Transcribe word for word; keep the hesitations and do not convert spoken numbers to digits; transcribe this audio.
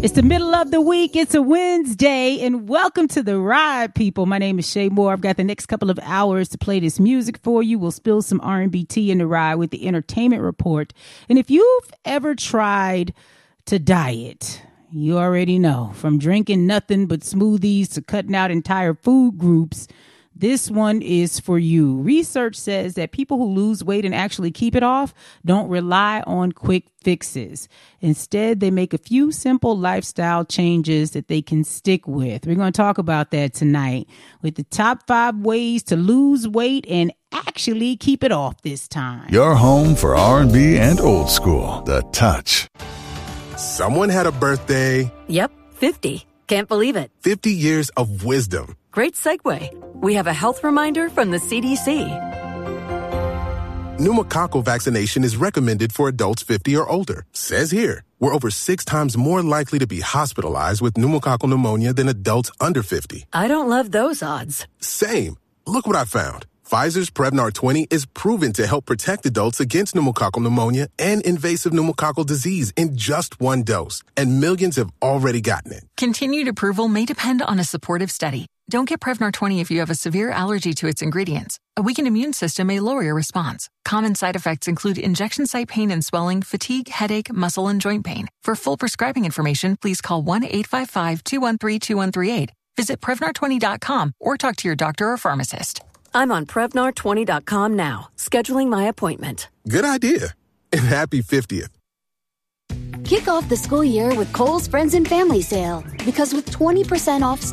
It's the middle of the week. It's a Wednesday, and welcome to the ride, people. My name is Shay Moore. I've got the next couple of hours to play this music for you. We'll spill some R and B tea in the ride with the entertainment report. And if you've ever tried to diet, you already know, from drinking nothing but smoothies to cutting out entire food groups, this one is for you. Research says that people who lose weight and actually keep it off don't rely on quick fixes. Instead, they make a few simple lifestyle changes that they can stick with. We're going to talk about that tonight with the top five ways to lose weight and actually keep it off this time. Your home for R and B and old school, The Touch. Someone had a birthday. Yep, fifty. Can't believe it. fifty years of wisdom. Great segue. We have a health reminder from the C D C. Pneumococcal vaccination is recommended for adults fifty or older. Says here, we're over six times more likely to be hospitalized with pneumococcal pneumonia than adults under fifty. I don't love those odds. Same. Look what I found. Pfizer's Prevnar twenty is proven to help protect adults against pneumococcal pneumonia and invasive pneumococcal disease in just one dose. And millions have already gotten it. Continued approval may depend on a supportive study. Don't get Prevnar twenty if you have a severe allergy to its ingredients. A weakened immune system may lower your response. Common side effects include injection site pain and swelling, fatigue, headache, muscle, and joint pain. For full prescribing information, please call one eight five five, two one three, two one three eight. Visit Prevnar twenty dot com or talk to your doctor or pharmacist. I'm on Prevnar twenty dot com now, scheduling my appointment. Good idea. And happy fiftieth. Kick off the school year with Kohl's Friends and Family Sale. Because with twenty percent off